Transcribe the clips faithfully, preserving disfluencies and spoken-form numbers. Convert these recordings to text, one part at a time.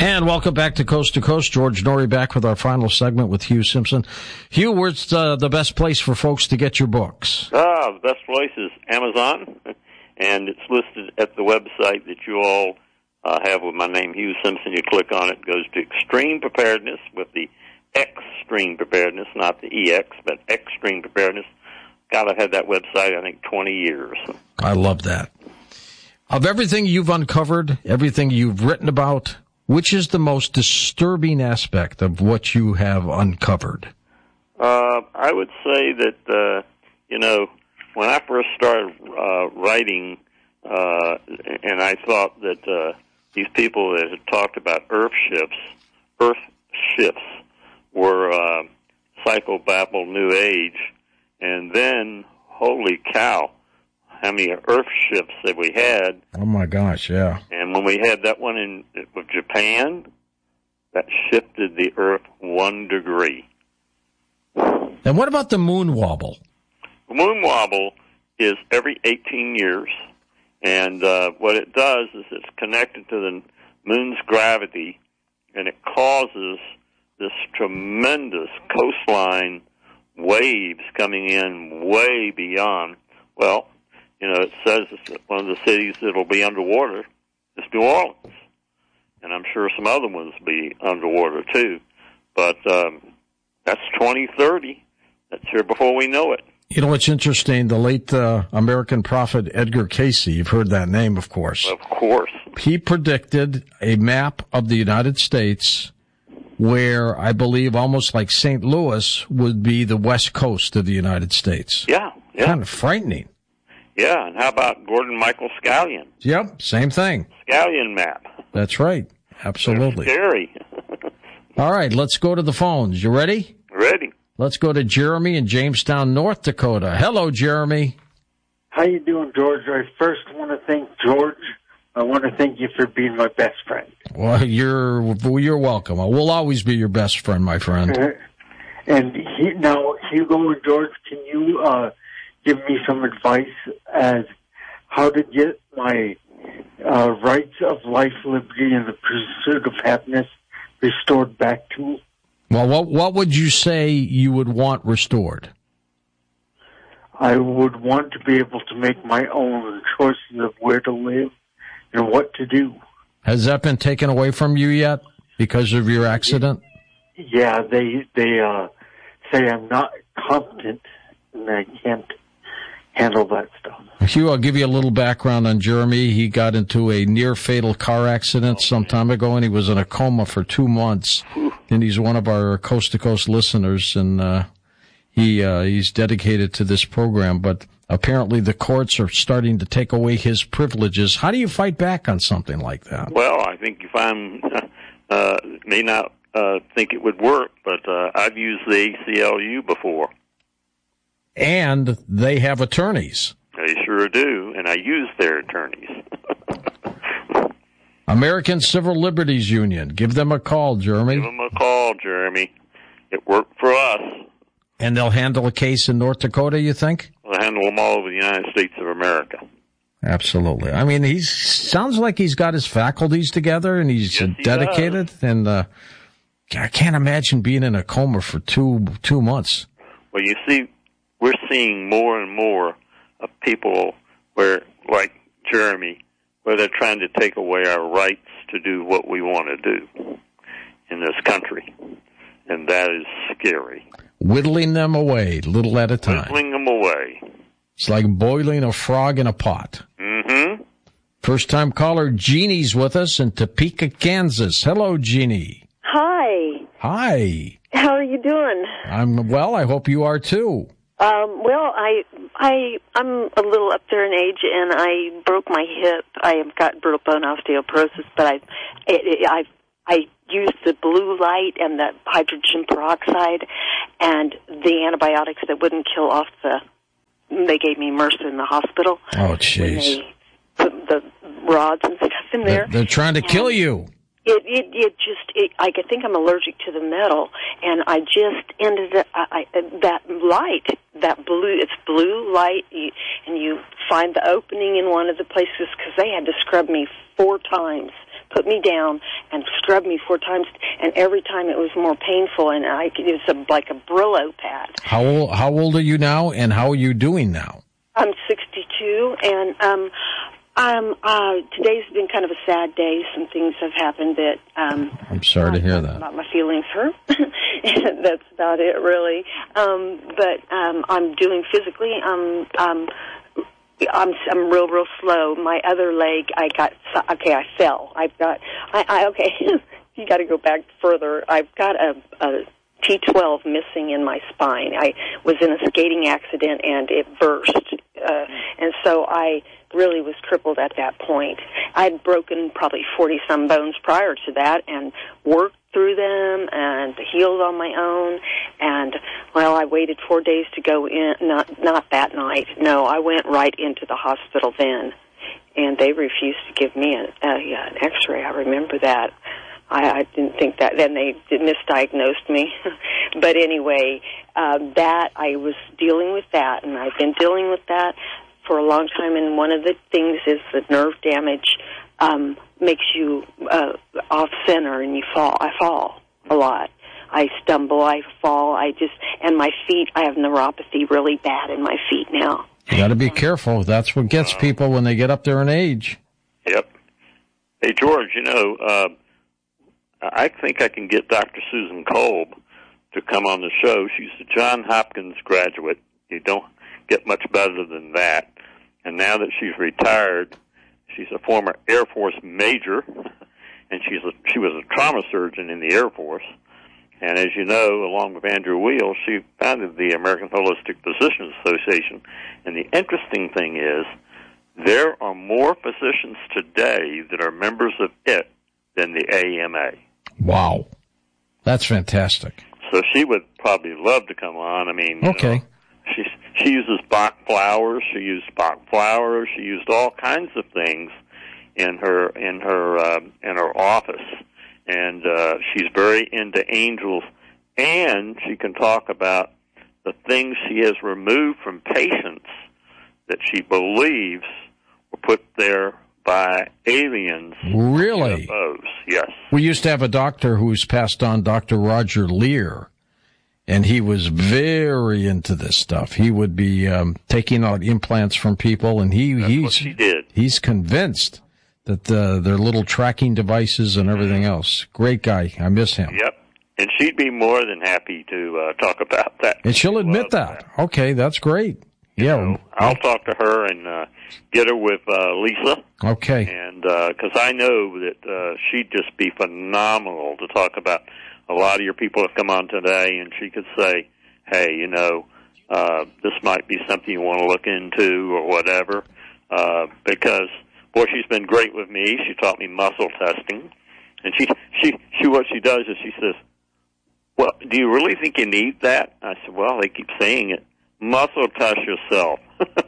And welcome back to Coast to Coast. George Noory back with our final segment with Hugh Simpson. Hugh, where's uh, the best place for folks to get your books? Ah, the best place is Amazon, and it's listed at the website that you all uh, have with my name, Hugh Simpson. You click on it, it goes to Extreme Preparedness with the Extreme Preparedness, not the E X, but Extreme Preparedness. God, I've had that website, I think, twenty years. I love that. Of everything you've uncovered, everything you've written about, which is the most disturbing aspect of what you have uncovered? Uh, I would say that, uh, you know, when I first started uh, writing, uh, and I thought that uh, these people that had talked about earth shifts, earth shifts were uh, psychobabble new age, and then, holy cow, how many earth shifts that we had. Oh, my gosh, yeah. And when we had that one in with Japan, that shifted the Earth one degree. And what about the moon wobble? The moon wobble is every eighteen years, and uh, what it does is it's connected to the moon's gravity, and it causes this tremendous coastline waves coming in way beyond, well, you know, it says it's one of the cities that will be underwater is New Orleans. And I'm sure some other ones will be underwater, too. But um, that's twenty thirty. That's here before we know it. You know, it's interesting. The late uh, American prophet Edgar Cayce, you've heard that name, of course. Of course. He predicted a map of the United States where I believe almost like Saint Louis would be the west coast of the United States. Yeah, yeah. Kind of frightening. Yeah, and how about Gordon Michael Scallion? Yep, same thing. Scallion map. That's right. Absolutely. They're scary. All right, let's go to the phones. You ready? Ready. Let's go to Jeremy in Jamestown, North Dakota. Hello, Jeremy. How you doing, George? I first want to thank George. I want to thank you for being my best friend. Well, you're you're welcome. We'll always be your best friend, my friend. And he, now, Hugo and George, can you uh, give me some advice as how to get my uh, rights of life, liberty, and the pursuit of happiness restored back to me? Well, what what would you say you would want restored? I would want to be able to make my own choices of where to live and what to do. Has that been taken away from you yet because of your accident? Yeah, they they uh, say I'm not competent and I can't handle that stuff. Hugh, I'll give you a little background on Jeremy. He got into a near-fatal car accident some time ago, and he was in a coma for two months. And he's one of our coast-to-coast listeners, and uh, he uh, he's dedicated to this program. But apparently the courts are starting to take away his privileges. How do you fight back on something like that? Well, I think if I'm, uh, may not uh, think it would work, but uh, I've used the A C L U before. And they have attorneys. They sure do, and I use their attorneys. American Civil Liberties Union. Give them a call, Jeremy. Give them a call, Jeremy. It worked for us. And they'll handle a case in North Dakota, you think? They'll handle them all over the United States of America. Absolutely. I mean, he sounds like he's got his faculties together, and he's yes, he dedicated. Does. And uh, I can't imagine being in a coma for two two months. Well, you see, we're seeing more and more of people where, like Jeremy, where they're trying to take away our rights to do what we want to do in this country. And that is scary. Whittling them away, little at a time. Whittling them away. It's like boiling a frog in a pot. Mm-hmm. First-time caller Jeannie's with us in Topeka, Kansas. Hello, Jeannie. Hi. Hi. How are you doing? I'm well. I hope you are, too. Um, well, I, I, I'm a little up there in age, and I broke my hip. I have got brittle bone osteoporosis, but I, it, it, I, I used the blue light and the hydrogen peroxide and the antibiotics that wouldn't kill off the. They gave me MRSA in the hospital. Oh, jeez. They put the rods and stuff in there. They're, they're trying to and kill you. It it it just it, I think I'm allergic to the metal, and I just ended up I, I, that light, that blue. It's blue light, you, and you find the opening in one of the places because they had to scrub me four times, put me down and scrubbed me four times, and every time it was more painful, and I, it was a, like a Brillo pad. How old, how old are you now, and how are you doing now? I'm sixty-two, and um, um, uh, today's been kind of a sad day. Some things have happened that... Um, I'm sorry to hear that. About my feelings hurt. That's about it, really. Um, but um, I'm doing physically. Um, um, I'm I'm real, real slow. My other leg, I got... Okay, I fell. I've got... I, I Okay, you got to go back further. I've got a... a T twelve missing in my spine. I was in a skating accident and it burst. Uh, and so I really was crippled at that point. I'd broken probably forty-some bones prior to that and worked through them and healed on my own. And, well, I waited four days to go in. Not, not that night. No, I went right into the hospital then. And they refused to give me an, uh, yeah, an x-ray. I remember that. I, I didn't think that. Then they misdiagnosed me. But anyway, uh, that, I was dealing with that, and I've been dealing with that for a long time. And one of the things is the nerve damage um, makes you uh, off-center, and you fall. I fall a lot. I stumble, I fall, I just, and my feet, I have neuropathy really bad in my feet now. You got to be careful. That's what gets people when they get up there in age. Yep. Hey, George, you know, uh, I think I can get Doctor Susan Kolb to come on the show. She's a Johns Hopkins graduate. You don't get much better than that. And now that she's retired, she's a former Air Force major, and she's a, she was a trauma surgeon in the Air Force. And as you know, along with Andrew Weil, she founded the American Holistic Physicians Association. And the interesting thing is, there are more physicians today that are members of it than the A M A. Wow. That's fantastic. So she would probably love to come on. I mean, okay. You know, she, she uses Bach flowers. She used Bach flowers. She used all kinds of things in her in her uh, in her office. And uh, she's very into angels, and she can talk about the things she has removed from patients that she believes were put there by aliens. Really? U F Os. Yes. We used to have a doctor who's passed on, Doctor Roger Lear, and he was very into this stuff. He would be um, taking out implants from people, and he That's he's what she did. He's convinced that uh, they're little tracking devices and everything else. Great guy. I miss him. Yep. And she'd be more than happy to uh, talk about that. And she'll admit that. that. Okay, that's great. You yeah. know, I'll talk to her and uh, get her with uh, Lisa. Okay. And because uh, I know that uh, she'd just be phenomenal to talk about a lot of your people have come on today, and she could say, hey, you know, uh, this might be something you want to look into or whatever. Uh, because, boy, she's been great with me. She taught me muscle testing. And she, she, she, what she does is she says, well, do you really think you need that? I said, well, they keep saying it. Muscle test yourself.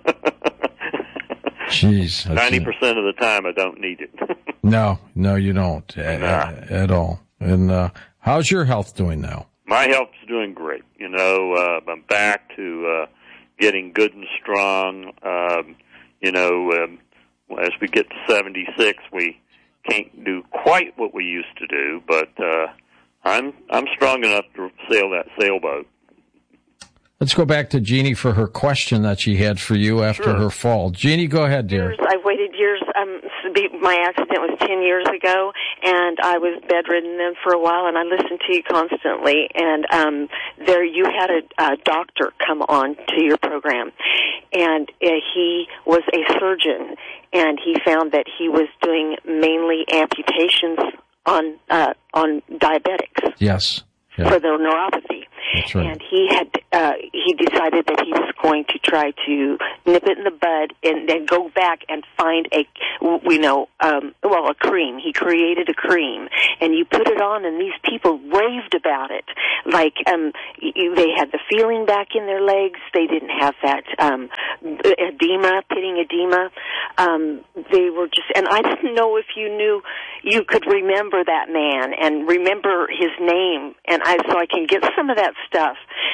Jeez. ninety percent of the time I don't need it. no, no, you don't nah. at, at all. And uh, how's your health doing now? My health's doing great. You know, uh, I'm back to uh, getting good and strong. Um, you know, um, as we get to seventy-six, we can't do quite what we used to do, but uh, I'm I'm strong enough to sail that sailboat. Let's go back to Jeannie for her question that she had for you after sure. her fall. Jeannie, go ahead, dear. Years, I've waited years. Um, my accident was ten years ago, and I was bedridden then for a while, and I listened to you constantly. And um, there you had a, a doctor come on to your program, and uh, he was a surgeon, and he found that he was doing mainly amputations on uh, on diabetics. Yes. Yeah. For their neuropathy. That's right. And he had uh, he decided that he was going to try to nip it in the bud and then go back and find a, you know, um, well, a cream. He created a cream, and you put it on, and these people raved about it. Like um, they had the feeling back in their legs. They didn't have that um, edema, pitting edema. Um, they were just, and I didn't know if you knew, you could remember that man and remember his name, and I so I can get some of that stuff. But it's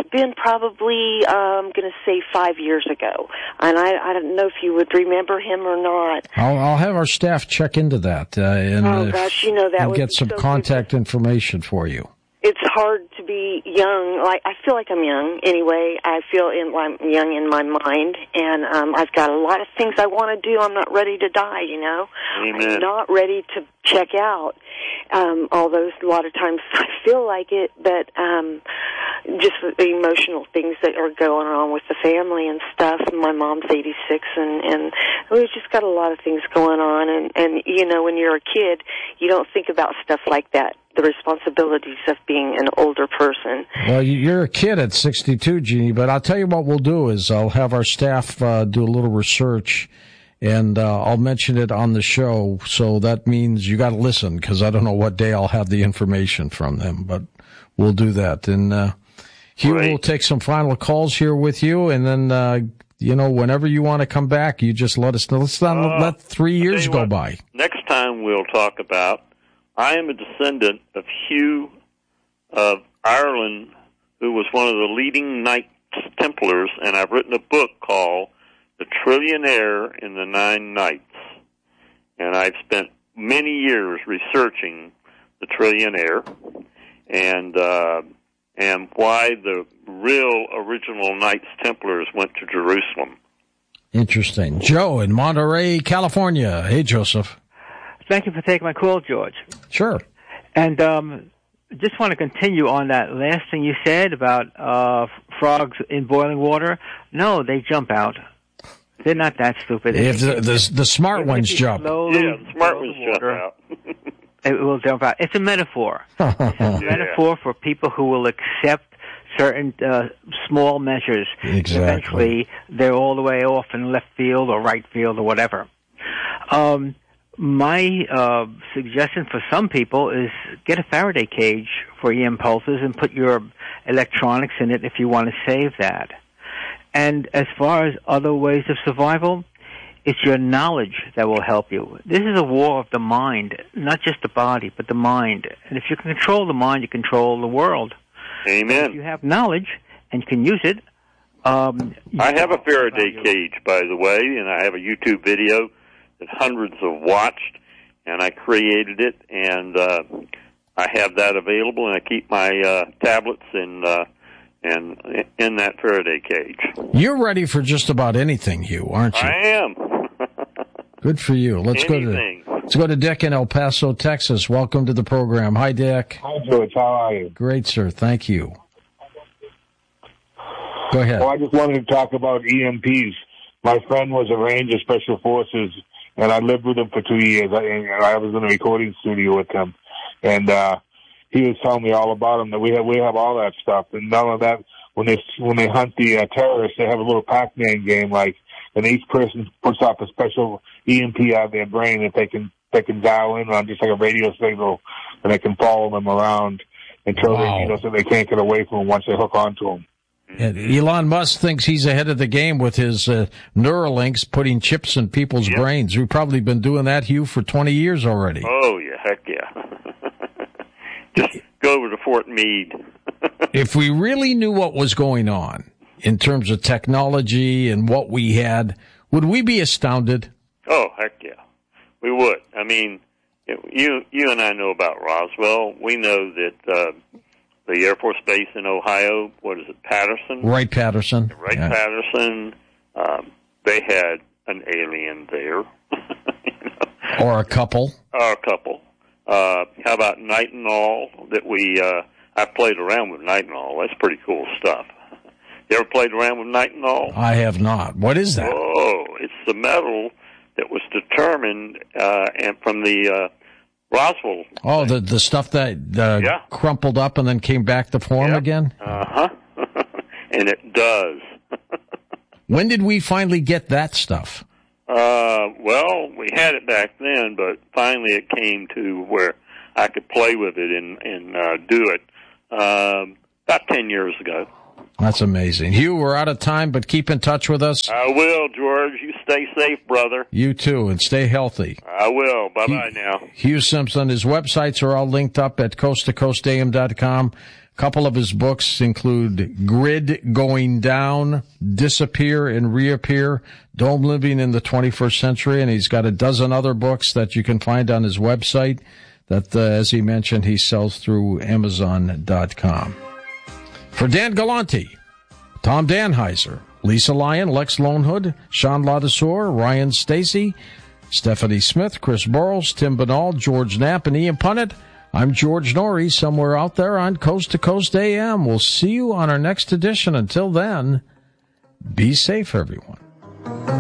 it's been probably, um, I'm going to say five years ago. And I, I don't know if you would remember him or not. I'll, I'll have our staff check into that uh, and, oh, uh, gosh, you know, that and would get some so contact good. information for you. It's hard to be young. Like I feel like I'm young anyway. I feel in, I'm young in my mind, and um, I've got a lot of things I want to do. I'm not ready to die, you know. Amen. I'm not ready to check out. Um, although a lot of times I feel like it, but um, just the emotional things that are going on with the family and stuff. My mom's eighty-six, and and we've just got a lot of things going on. And and you know, when you're a kid, you don't think about stuff like that. The responsibilities of being an older person. Well, you're a kid at sixty-two, Jeannie, but I'll tell you what we'll do is I'll have our staff uh, do a little research, and uh, I'll mention it on the show. So that means you got to listen, because I don't know what day I'll have the information from them, but we'll do that. And uh, Hugh Great. will take some final calls here with you, and then uh, you know, whenever you want to come back, you just let us know. Let's not Uh, let three I'll years tell you go what, by. Next time we'll talk about, I am a descendant of Hugh of Ireland, who was one of the leading Knights Templars, and I've written a book called The Trillionaire in the Nine Knights. And I've spent many years researching the Trillionaire and uh, and why the real original Knights Templars went to Jerusalem. Interesting. Joe in Monterey, California. Hey, Joseph. Thank you for taking my call, George. Sure. And um, just want to continue on that last thing you said about uh, frogs in boiling water. No, they jump out. They're not that stupid. If the the, the smart ones jump. Yeah, the smart ones jump out. It will jump out. It's a metaphor. It's a Yeah. metaphor for people who will accept certain uh, small measures. Exactly. Eventually, they're all the way off in left field or right field or whatever. Um, my uh, suggestion for some people is get a Faraday cage for E M pulses and put your electronics in it if you want to save that. And as far as other ways of survival, it's your knowledge that will help you. This is a war of the mind, not just the body, but the mind. And if you can control the mind, you control the world. Amen. If you have knowledge and you can use it. Um, I have a Faraday cage, by the way, and I have a YouTube video that hundreds have watched, and I created it, and uh, I have that available, and I keep my uh, tablets in, uh, and in that Faraday cage. You're ready for just about anything, Hugh, aren't you? I am. Good for you. Let's Anything. go to let's go to Dick in El Paso, Texas. Welcome to the program. Hi, Dick. Hi, George. How are you? Great, sir. Thank you. Go ahead. Well, I just wanted to talk about E M Ps. My friend was a Ranger Special Forces, and I lived with him for two years. I, and I was in a recording studio with him, and uh, he was telling me all about them. That we have we have all that stuff, and none of that. When they when they hunt the uh, terrorists, they have a little Pac-Man game, like, and each person puts off a special E M P out of their brain that they can they can dial in on, just like a radio signal, and they can follow them around until Wow. they, you know, so they can't get away from them once they hook onto them. And Elon Musk thinks he's ahead of the game with his uh, Neuralinks, putting chips in people's Yep. brains. We've probably been doing that, Hugh, for twenty years already. Oh, yeah, heck yeah. Just go over to Fort Meade. If we really knew what was going on in terms of technology and what we had, would we be astounded? Oh, heck yeah. We would. I mean, you you and I know about Roswell. We know that uh, the Air Force Base in Ohio, what is it, Patterson? Wright Patterson. Wright Yeah. Patterson, um, they had an alien there. you know? Or a couple. Or a couple. Uh, how about Nightingale? That we, uh, I played around with Nightingale. That's pretty cool stuff. You ever played around with Nightingale? I have not. What is that? Oh, it's the metal that was determined uh, and from the uh, Roswell. Oh, the the stuff that uh, Yeah. crumpled up and then came back to form Yep. again? Uh-huh. And it does. When did we finally get that stuff? Uh, well, we had it back then, but finally it came to where I could play with it and, and uh, do it um, about ten years ago. That's amazing. Hugh, we're out of time, but keep in touch with us. I will, George. You stay safe, brother. You too, and stay healthy. I will. Bye-bye now. Hugh Simpson, his websites are all linked up at coast to coast a m dot com. A couple of his books include Grid Going Down, Disappear and Reappear, Dome Living in the twenty-first Century, and he's got a dozen other books that you can find on his website that, uh, as he mentioned, he sells through Amazon dot com. For Dan Galante, Tom Danheiser, Lisa Lyon, Lex Lonehood, Sean Ladouceur, Ryan Stacy, Stephanie Smith, Chris Burrows, Tim Banal, George Knapp, and Ian Punnett, I'm George Norrie, somewhere out there on Coast to Coast A M. We'll see you on our next edition. Until then, be safe, everyone.